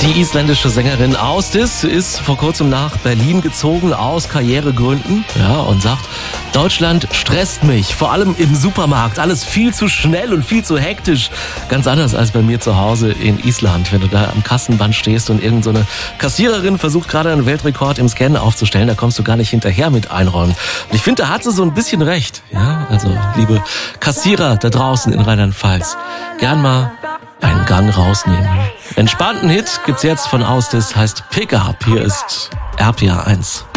Die isländische Sängerin Ásdís ist vor kurzem nach Berlin gezogen aus Karrieregründen, und sagt, Deutschland stresst mich, vor allem im Supermarkt, alles viel zu schnell und viel zu hektisch. Ganz anders als bei mir zu Hause in Island, wenn du da am Kassenband stehst und irgend so eine Kassiererin versucht gerade einen Weltrekord im Scannen aufzustellen, da kommst du gar nicht hinterher mit Einräumen. Und ich finde, da hat sie so ein bisschen recht. Ja, also liebe Kassierer da draußen in Rheinland-Pfalz, gern mal einen Gang rausnehmen. Entspannten Hit gibt's jetzt von Ásdís, heißt Pick Up. Hier ist RPA 1.